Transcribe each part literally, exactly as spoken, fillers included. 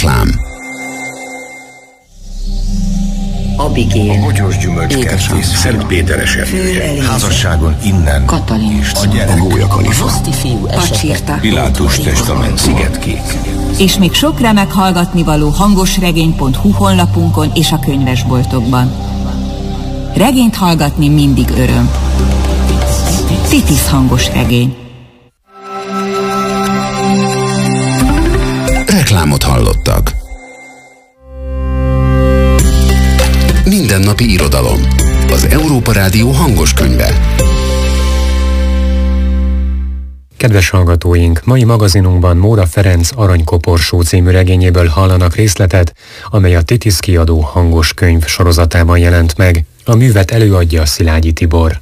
Reklám. Abigél, a Bogyós Gyümölcskertész, Szentpéteres erdője, házasságon innen, Katalin, a gyerek, a Gólya Kalifa, Roszti fiú esete, Pilátus testament, Szigetkék. És még sok remek hallgatnivaló hangosregény pont hu honlapunkon és a könyvesboltokban. Regényt hallgatni mindig öröm. Titisz hangos regény. Reklámot hallottak. Mindennapi irodalom. Az Európa Rádió hangos könyve. Kedves hallgatóink, mai magazinunkban Móra Ferenc Aranykoporsó című regényéből hallanak részletet, amely a Titisz kiadó hangos könyv sorozatában jelent meg. A művet előadja Szilágyi Tibor.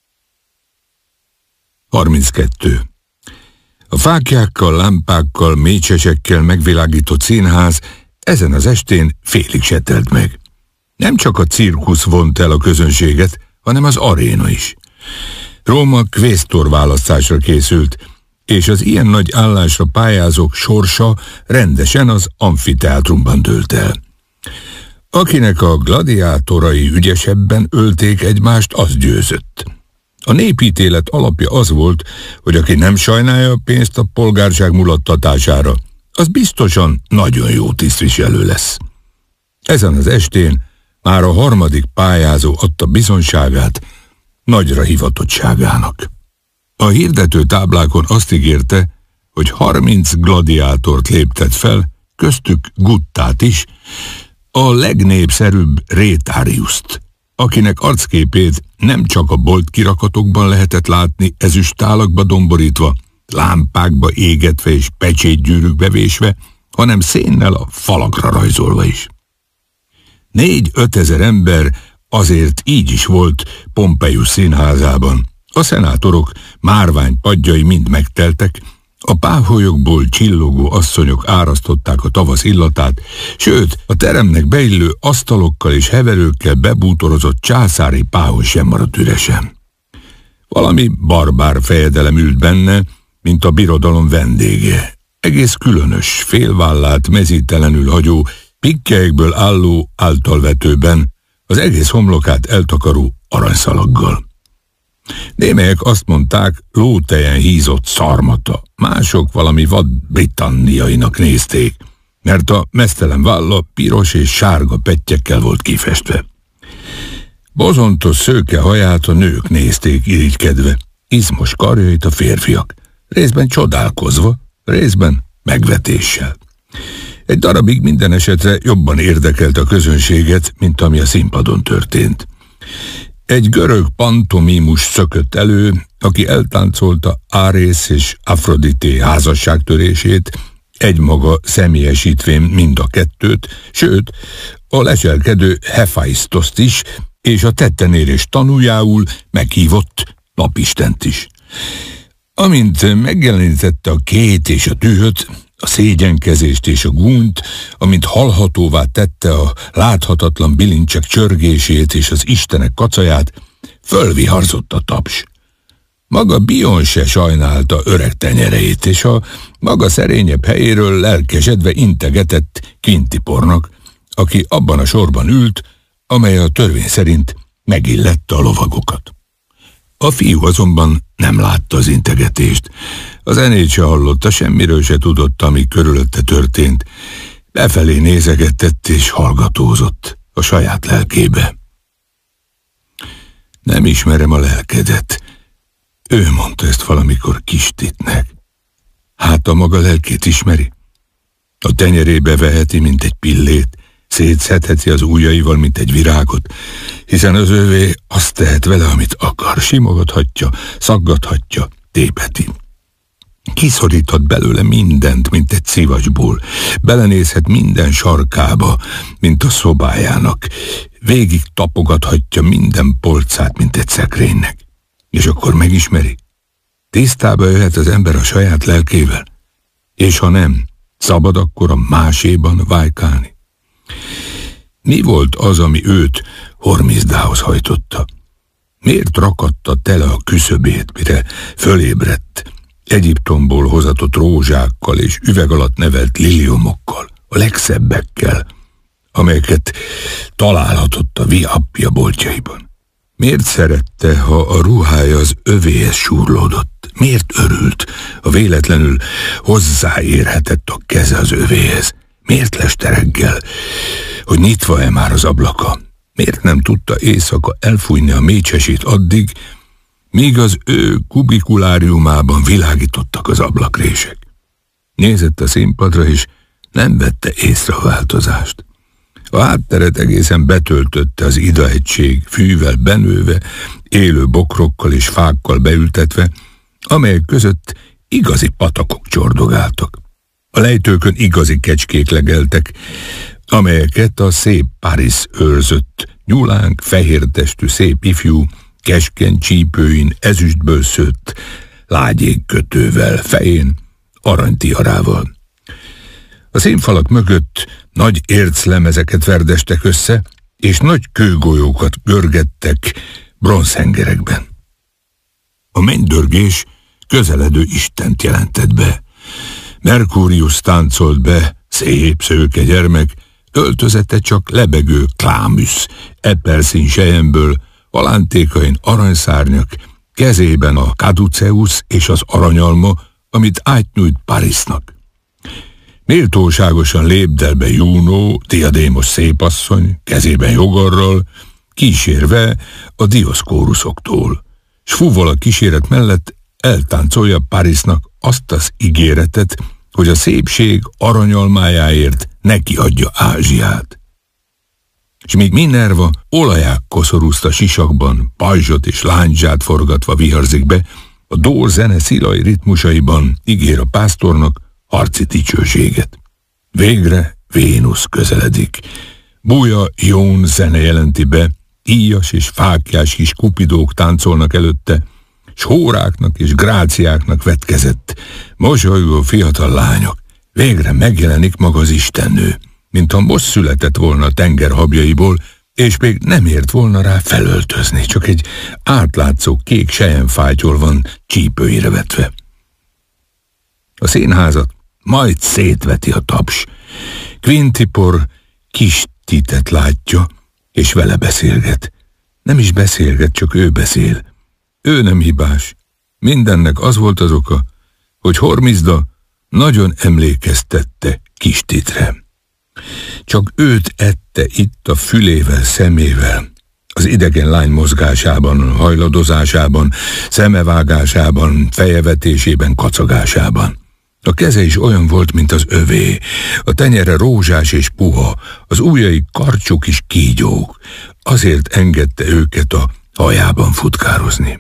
harminckettő. A fáklyákkal, lámpákkal, mécsesekkel megvilágított színház ezen az estén félig se telt meg. Nem csak a cirkusz vont el a közönséget, hanem az aréna is. Róma kvesztor választásra készült, és az ilyen nagy állásra pályázók sorsa rendesen az amfiteátrumban dőlt el. Akinek a gladiátorai ügyesebben ölték egymást, az győzött. A népítélet alapja az volt, hogy aki nem sajnálja a pénzt a polgárság mulattatására, az biztosan nagyon jó tisztviselő lesz. Ezen az estén már a harmadik pályázó adta bizonyságát nagyra hivatottságának. A hirdető táblákon azt ígérte, hogy harminc gladiátort léptet fel, köztük Guttát is, a legnépszerűbb Rétáriuszt, akinek arcképét nem csak a bolt kirakatokban lehetett látni ezüstálakba domborítva, lámpákba égetve és pecsétgyűrűkbe vésve, hanem szénnel a falakra rajzolva is. Négy-ötezer ember azért így is volt Pompeius színházában. A szenátorok márvány padjai mind megteltek, a páholyokból csillogó asszonyok árasztották a tavasz illatát, sőt, a teremnek beillő asztalokkal és heverőkkel bebútorozott császári páholy sem maradt üresen. Valami barbár fejedelem ült benne, mint a birodalom vendége. Egész különös, félvállát mezítelenül hagyó, pikkelyekből álló általvetőben, az egész homlokát eltakaró aranyszalaggal. Némelyek azt mondták, lótejen hízott szarmata, mások valami vad britanniainak nézték, mert a meztelen válla piros és sárga pettyekkel volt kifestve. Bozontos szőke haját a nők nézték irigykedve, izmos karjait a férfiak, részben csodálkozva, részben megvetéssel. Egy darabig minden esetre jobban érdekelt a közönséget, mint ami a színpadon történt. Egy görög pantomimus szökött elő, aki eltáncolta Árész és Afrodité házasságtörését, egymaga személyesítvén mind a kettőt, sőt, a leselkedő Hephaiszt is, és a tettenérés tanújául meghívott napistent is. Amint megjelenítette a két és a dühöt, a szégyenkezést és a gúnyt, amint hallhatóvá tette a láthatatlan bilincsek csörgését és az istenek kacaját, fölviharzott a taps. Maga Bion se sajnálta öreg tenyereit, és a maga szerényebb helyéről lelkesedve integetett Quintipornak, aki abban a sorban ült, amely a törvény szerint megillette a lovagokat. A fiú azonban nem látta az integetést. A zenét se hallotta, semmiről se tudott, ami körülötte történt. Lefelé nézegetett és hallgatózott a saját lelkébe. Nem ismerem a lelkedet. Ő mondta ezt valamikor Kistitnek. Hát a maga lelkét ismeri. A tenyerébe veheti, mint egy pillét, szétszedheti az ujjaival, mint egy virágot, hiszen az övé azt tehet vele, amit akar, simogathatja, szaggathatja, tépeti. Kiszoríthat belőle mindent, mint egy szivacsból, belenézhet minden sarkába, mint a szobájának, végig tapogathatja minden polcát, mint egy szekrénynek. És akkor megismeri. Tisztába jöhet az ember a saját lelkével, és ha nem, szabad akkor a máséban vájkálni. Mi volt az, ami őt Hormizdához hajtotta? Miért rakatta tele a küszöbét, mire fölébredt, Egyiptomból hozatott rózsákkal és üveg alatt nevelt liliomokkal, a legszebbekkel, amelyeket találhatott a Via-Appia boltjaiban. Miért szerette, ha a ruhája az övéhez súrlódott? Miért örült, ha véletlenül hozzáérhetett a keze az övéhez? Miért leste reggel, hogy nyitva-e már az ablaka? Miért nem tudta éjszaka elfújni a mécsesét addig, míg az ő kubikuláriumában világítottak az ablakrések? Nézett a színpadra, és nem vette észre a változást. A hátteret egészen betöltötte az idaegység, fűvel benőve, élő bokrokkal és fákkal beültetve, amelyek között igazi patakok csordogáltak. A lejtőkön igazi kecskék legeltek, amelyeket a szép Paris őrzött, nyulánk, fehértestű szép ifjú, keskeny csípőin, ezüstből szőtt, lágyégkötővel, fején, aranytiarával. A színfalak mögött nagy érclemezeket verdestek össze, és nagy kőgolyókat görgettek bronzhengerekben. A mennydörgés közeledő Istent jelentett be. Merkúrius táncolt be, szép szőke gyermek, öltözete csak lebegő klámüsz, eperszín selyemből, alántékain aranyszárnyak, kezében a kaduceus és az aranyalma, amit átnyújt Parisnak. Méltóságosan lépdel be Juno, diadémos szépasszony, kezében jogarral, kísérve a dioszkóruszoktól, s fúval a kíséret mellett eltáncolja Parisnak azt az ígéretet, hogy a szépség aranyalmájáért neki adja Ázsiát. És míg Minerva olaják koszorúzta sisakban, pajzsot és lándzsát forgatva viharzik be, a dór zene szilai ritmusaiban ígér a pásztornak harci dicsőséget. Végre Vénusz közeledik. Búja Jón zene jelenti be, íjas és fáklyás kis kupidók táncolnak előtte, s hóráknak és gráciáknak vetkezett, mosolygó fiatal lányok. Végre megjelenik maga az istennő, mintha most született volna a tenger habjaiból, és még nem ért volna rá felöltözni, csak egy átlátszó kék selyemfátyol van csípőire vetve. A színházat majd szétveti a taps. Quintipor kis Titet látja, és vele beszélget. Nem is beszélget, csak ő beszél. Ő nem hibás. Mindennek az volt az oka, hogy Hormizda nagyon emlékeztette kis Titre. Csak őt ette itt a fülével, szemével, az idegen lány mozgásában, hajladozásában, szemevágásában, fejevetésében, kacagásában. A keze is olyan volt, mint az övé, a tenyere rózsás és puha, az ujjai karcsúk és kígyók, azért engedte őket a hajában futkározni.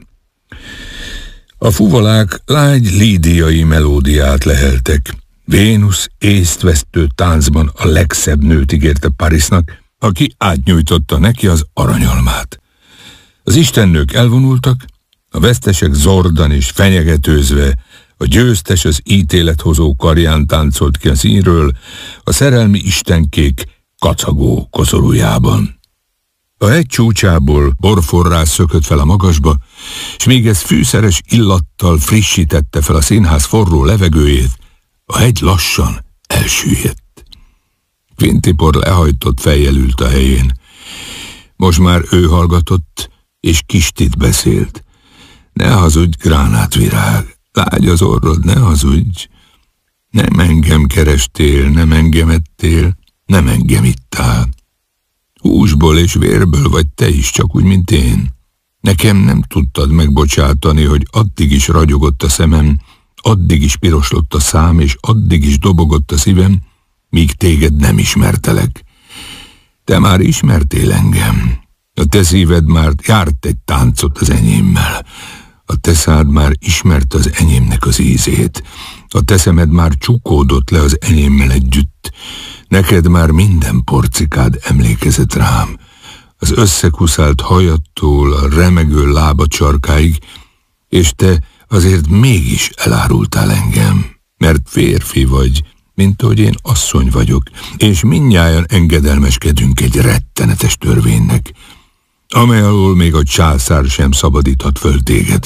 A fuvalák lágy lídiai melódiát leheltek. Vénusz észtvesztő táncban a legszebb nőt ígérte Parisnak, aki átnyújtotta neki az aranyalmát. Az istennők elvonultak, a vesztesek zordan és fenyegetőzve, a győztes az ítélethozó karján táncolt ki a színről, a szerelmi istenkék kacagó koszorújában. A hegy csúcsából borforrás szökött fel a magasba, s míg ez fűszeres illattal frissítette fel a színház forró levegőjét, a hegy lassan elsüllyedt. Quintipor lehajtott fejjel ült a helyén. Most már ő hallgatott, és kis Tit beszélt. Ne hazudj, gránátvirág, lágy az orrod, ne hazudj. Nem engem kerestél, nem engem ettél, nem engem ittál. Húsból és vérből vagy te is, csak úgy, mint én. Nekem nem tudtad megbocsátani, hogy addig is ragyogott a szemem, addig is piroslott a szám, és addig is dobogott a szívem, míg téged nem ismertelek. Te már ismertél engem. A te szíved már járt egy táncot az enyémmel. A te szád már ismerte az enyémnek az ízét. A te szemed már csukódott le az enyémmel együtt. Neked már minden porcikád emlékezett rám. Az összekuszált hajadtól a remegő lábad sarkáig, és te azért mégis elárultál engem, mert férfi vagy, mint ahogy én asszony vagyok, és mindnyájan engedelmeskedünk egy rettenetes törvénynek, amely alól még a császár sem szabadíthat föl téged,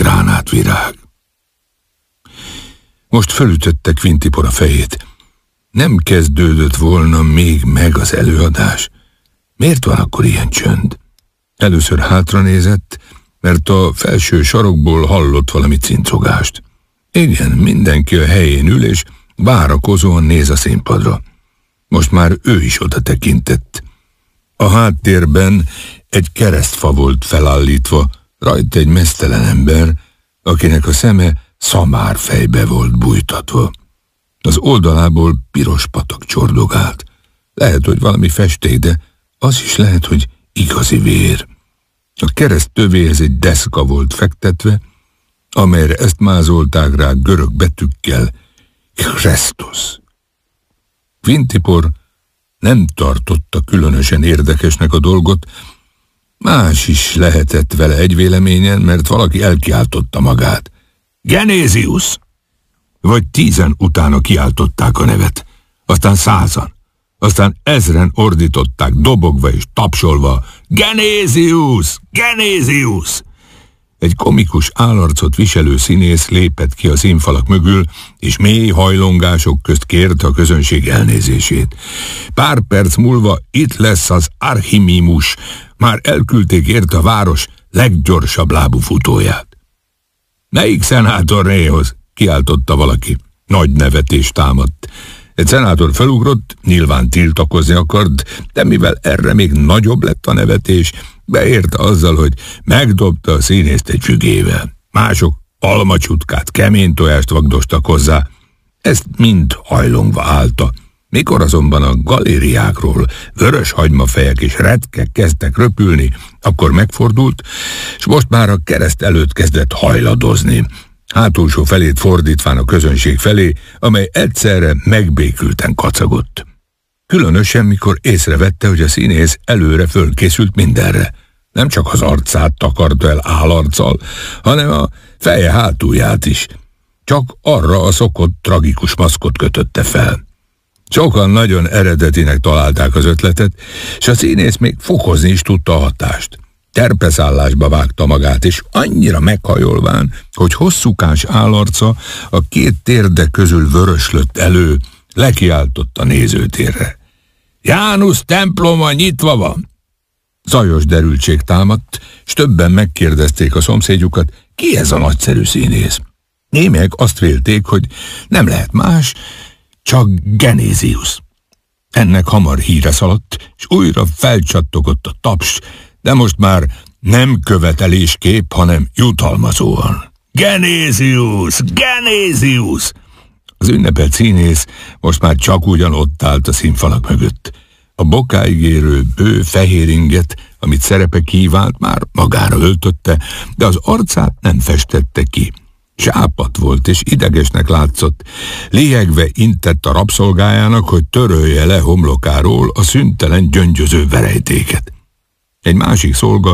gránátvirág. Most fölütötte Quintipor a fejét. nem kezdődött volna még meg az előadás. Miért van akkor ilyen csönd? Először hátranézett, mert a felső sarokból hallott valami cincogást. Igen, mindenki a helyén ül, és várakozóan néz a színpadra. Most már ő is oda tekintett. A háttérben egy keresztfa volt felállítva, rajta egy meztelen ember, akinek a szeme szamárfejbe volt bújtatva. Az oldalából piros patak csordogált. Lehet, hogy valami festék, de az is lehet, hogy igazi vér. A kereszt tövéhez egy deszka volt fektetve, amelyre ezt mázolták rá görög betűkkel: Christus. Kvintipor nem tartotta különösen érdekesnek a dolgot, más is lehetett vele egy véleményen, mert valaki elkiáltotta magát. Genézius! Vagy tízen utána kiáltották a nevet, aztán százan, aztán ezren ordították dobogva és tapsolva: Genézius! Genézius! Egy komikus állarcot viselő színész lépett ki a színfalak mögül, és mély hajlongások közt kérte a közönség elnézését. Pár perc múlva itt lesz az Archimimus, már elküldték érte a város leggyorsabb lábú futóját. Melyik szenátornéhoz? Kiáltotta valaki. Nagy nevetés támadt. Egy szenátor felugrott, nyilván tiltakozni akart, de mivel erre még nagyobb lett a nevetés, beérte azzal, hogy megdobta a színészt egy fügével. Mások almacsutkát, kemény tojást vagdostak hozzá. Ezt mind hajlongva állta. Mikor azonban a galériákról vörös hagymafejek és retkek kezdtek röpülni, akkor megfordult, és most már a kereszt előtt kezdett hajladozni, hátulsó felét fordítván a közönség felé, amely egyszerre megbékülten kacagott. Különösen, mikor észrevette, hogy a színész előre fölkészült mindenre. Nem csak az arcát takarta el állarccal, hanem a feje hátulját is. Csak arra a szokott tragikus maszkot kötötte fel. Sokan nagyon eredetinek találták az ötletet, és a színész még fokozni is tudta a hatást. Terpeszállásba vágta magát, és annyira meghajolván, hogy hosszúkás állarca a két térde közül vöröslött elő, lekiáltott a nézőtérre. Jánusz temploma nyitva van! Zajos derültség támadt, s többen megkérdezték a szomszédjukat, ki ez a nagyszerű színész. Némelyek azt vélték, hogy nem lehet más, csak Genézius. Ennek hamar híre szaladt, és újra felcsattogott a taps, de most már nem követelésképp, hanem jutalmazóan. Genézius! Genézius! Az ünnepelt színész most már csak ugyan ott állt a színfalak mögött. A bokáig érő bő fehér inget, amit szerepe kívánt, már magára öltötte, de az arcát nem festette ki. Sápadt volt és idegesnek látszott. Léhegve intett a rabszolgájának, hogy törölje le homlokáról a szüntelen gyöngyöző verejtéket. Egy másik szolga